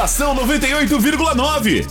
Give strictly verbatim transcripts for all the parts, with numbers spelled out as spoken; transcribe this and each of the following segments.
Estação noventa e oito vírgula nove.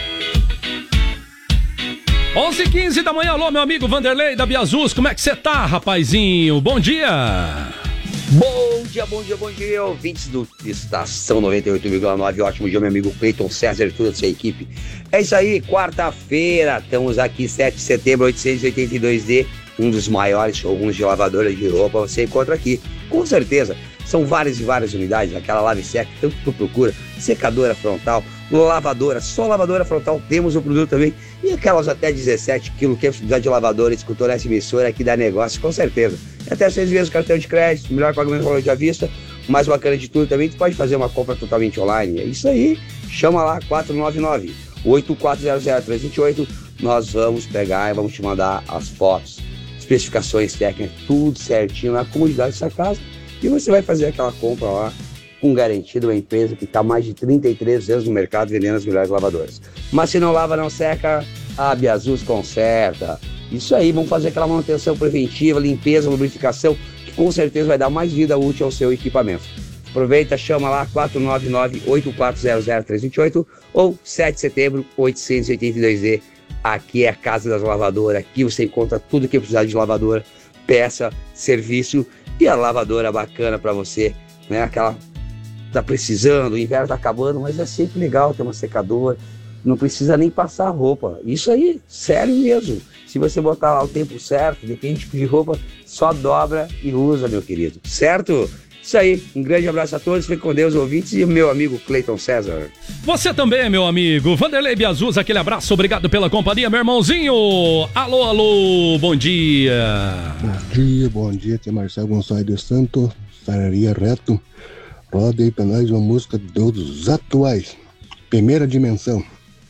onze e quinze da manhã, alô, meu amigo Vanderlei da Biazus, como é que você tá, rapazinho? Bom dia! Bom dia, bom dia, bom dia, ouvintes do Estação noventa e oito vírgula nove, ótimo dia, meu amigo Cleiton César e toda a sua equipe. É isso aí, quarta-feira, estamos aqui, sete de setembro, oitocentos e oitenta e dois D, um dos maiores showrooms de lavadora de roupa, você encontra aqui, com certeza. São várias e várias unidades, aquela lave seca, tanto que tu procura, secadora frontal, lavadora, só lavadora frontal, temos o produto também, e aquelas até dezessete quilos, que precisar de lavadora, escutou essa emissora que dá negócio, com certeza. Até seis vezes o cartão de crédito, melhor pagamento valor de à vista, mais bacana de tudo também, tu pode fazer uma compra totalmente online, é isso aí, chama lá, quatro nove nove, oito quatro zero zero, três dois oito, nós vamos pegar e vamos te mandar as fotos, especificações técnicas, tudo certinho na comodidade da sua casa, e você vai fazer aquela compra lá, com garantia de uma empresa que está mais de trinta e três anos no mercado vendendo as melhores lavadoras. Mas se não lava, não seca, a Biazus conserta. Isso aí, vamos fazer aquela manutenção preventiva, limpeza, lubrificação, que com certeza vai dar mais vida útil ao seu equipamento. Aproveita, chama lá, quatro nove nove, oito quatro zero zero, três dois oito ou sete de setembro, oitocentos e oitenta e dois D. Aqui é a Casa das Lavadoras, aqui você encontra tudo que precisar de lavadora, peça, serviço e a lavadora bacana para você, né? Aquela tá precisando, o inverno tá acabando, mas é sempre legal ter uma secadora, não precisa nem passar roupa, isso aí, sério mesmo, se você botar lá o tempo certo, depende de roupa, só dobra e usa, meu querido, certo? Isso aí, um grande abraço a todos, fique com Deus, ouvintes, e o meu amigo Cleiton César. Você também, meu amigo Vanderlei Biazus, aquele abraço, obrigado pela companhia, meu irmãozinho. Alô, alô, bom dia. Bom dia, bom dia, aqui é Marcelo Gonçalves de Santos, Sararia Reto. Roda aí pra nós uma música dos atuais, Primeira Dimensão.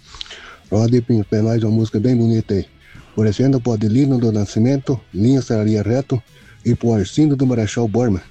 Roda aí pra nós uma música bem bonita aí. Florescendo o Podelino do Nascimento, Linha Sararia Reto e pro Arcindo do Marechal Borma.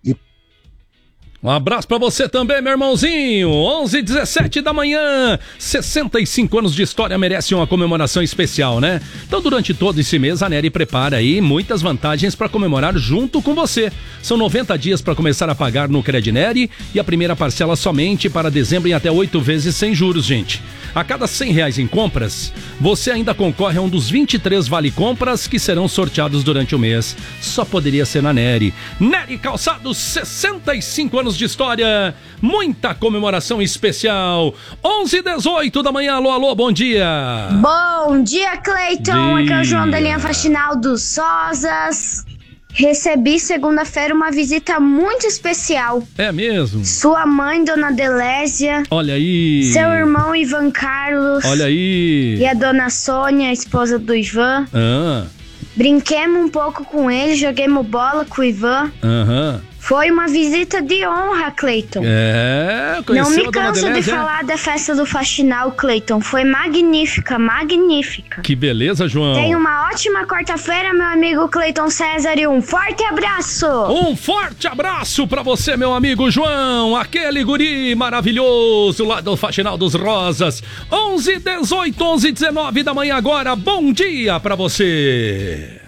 Um abraço pra você também, meu irmãozinho. onze e dezessete da manhã. sessenta e cinco anos de história merecem uma comemoração especial, né? Então, durante todo esse mês, a Nery prepara aí muitas vantagens para comemorar junto com você. São noventa dias para começar a pagar no Crednery e a primeira parcela somente para dezembro em até oito vezes sem juros, gente. A cada cem reais em compras, você ainda concorre a um dos vinte e três vale-compras que serão sorteados durante o mês. Só poderia ser na Nery. Nery Calçados, sessenta e cinco anos de história, muita comemoração especial. onze e dezoito da manhã, alô, alô, bom dia. Bom dia, Cleiton. Aqui é o João da linha faxinal dos Rosas. Recebi segunda-feira uma visita muito especial. É mesmo? Sua mãe, Dona Delésia. Olha aí. Seu irmão, Ivan Carlos. Olha aí. E a Dona Sônia, a esposa do Ivan. Ah. Brinquemos um pouco com ele, joguemos bola com o Ivan. Aham. Foi uma visita de honra, Cleiton. É, não me canso de falar da festa do Faxinal, Cleiton. Foi magnífica, magnífica. Que beleza, João. Tenha uma ótima quarta-feira, meu amigo Cleiton César, e um forte abraço. Um forte abraço pra você, meu amigo João, aquele guri maravilhoso lá do Faxinal dos Rosas. onze e dezoito, onze e dezenove da manhã agora. Bom dia pra você.